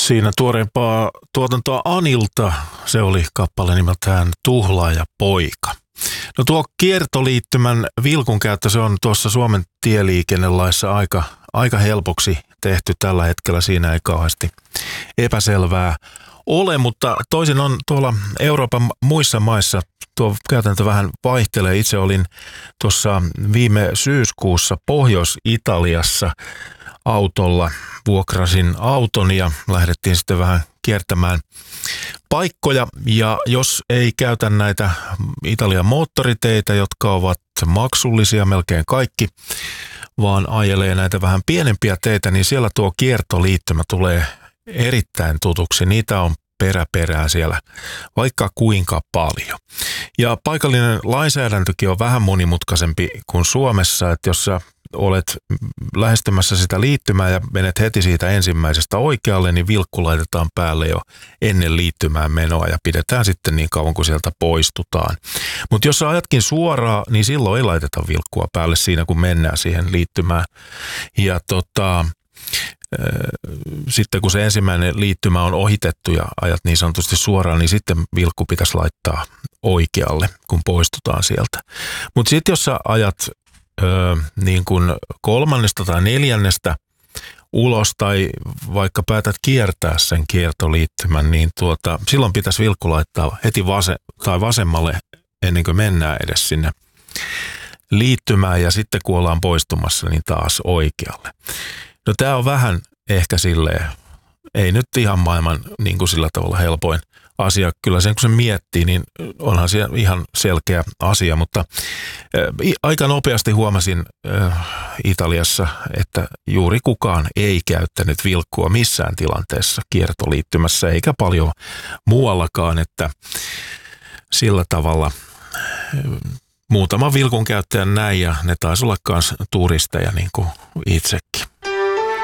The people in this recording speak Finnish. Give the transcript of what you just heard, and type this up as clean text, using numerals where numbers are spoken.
Siinä tuoreempaa tuotantoa Anilta, se oli kappale nimeltään Tuhlaaja poika. No tuo kiertoliittymän vilkun käyttö, se on tuossa Suomen tieliikennelaissa aika helpoksi tehty tällä hetkellä. Siinä ei kauheasti epäselvää ole, mutta toisin on tuolla Euroopan muissa maissa tuo käytäntö vähän vaihtelee. Itse olin tuossa viime syyskuussa Pohjois-Italiassa autolla. Vuokrasin auton ja lähdettiin sitten vähän kiertämään paikkoja. Ja jos ei käytä näitä Italian moottoriteitä, jotka ovat maksullisia melkein kaikki, vaan ajelee näitä vähän pienempiä teitä, niin siellä tuo kiertoliittymä tulee erittäin tutuksi. Niitä on peräperää siellä vaikka kuinka paljon. Ja paikallinen lainsäädäntökin on vähän monimutkaisempi kuin Suomessa, että jos sä olet lähestymässä sitä liittymää ja menet heti siitä ensimmäisestä oikealle, niin vilkku laitetaan päälle jo ennen liittymään menoa ja pidetään sitten niin kauan kuin sieltä poistutaan. Mutta jos sä ajatkin suoraan, niin silloin ei laiteta vilkkua päälle siinä, kun mennään siihen liittymään. Ja sitten kun se ensimmäinen liittymä on ohitettu ja ajat niin sanotusti suoraan, niin sitten vilkku pitäisi laittaa oikealle, kun poistutaan sieltä. Mutta sitten jos sä ajat niin kuin kolmannesta tai neljännestä ulos tai vaikka päätät kiertää sen kiertoliittymän, niin silloin pitäisi vilkku laittaa heti vasemmalle ennen kuin mennään edes sinne liittymään ja sitten kun ollaan poistumassa, niin taas oikealle. No tämä on vähän ehkä silleen, ei nyt ihan maailman niin kuin sillä tavalla helpoin asia. Kyllä sen kun se miettii, niin onhan se ihan selkeä asia, mutta aika nopeasti huomasin Italiassa, että juuri kukaan ei käyttänyt vilkkua missään tilanteessa kiertoliittymässä, eikä paljon muuallakaan, että sillä tavalla muutama vilkun käyttäjän näin ja ne taisi olla myös turisteja niin kuin itsekin.